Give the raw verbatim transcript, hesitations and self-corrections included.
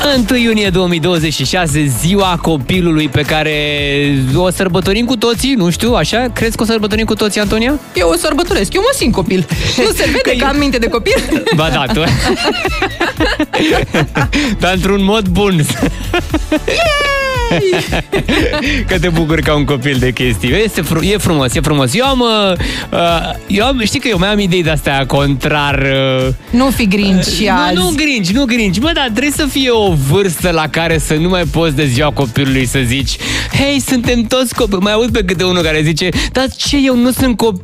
întâi iunie două mii douăzeci și șase, ziua copilului pe care o sărbătorim cu toții, nu știu, așa? Crezi că o sărbătorim cu toții, Antonia? Eu o sărbătoresc, eu mă simt copil. Nu se vede că, că am minte de copil? Ba da, tu. Dar într-un mod bun. Că te bucuri ca un copil de chestii. Este fru- e frumos, e frumos. Eu am, uh, eu am, știi că eu mai am idei de-astea contrar... Uh, nu fi grinci uh, azi. Nu, nu grinci, nu grinci. Bă, dar trebuie să fie o vârstă la care să nu mai poți de ziua copilului să zici: hei, suntem toți copii. Mai aud pe câte unul care zice: dar ce, eu nu sunt copil.